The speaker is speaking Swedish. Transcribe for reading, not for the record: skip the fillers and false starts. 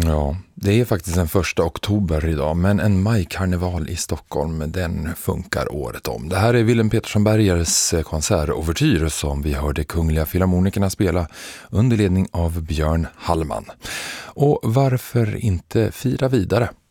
Ja, det är faktiskt den 1 oktober idag, men en majkarneval i Stockholm, den funkar året om. Det här är Willem Petersson Bergers konsertovertyr som vi hörde Kungliga Filharmonikerna spela under ledning av Björn Hallman. Och varför inte fira vidare?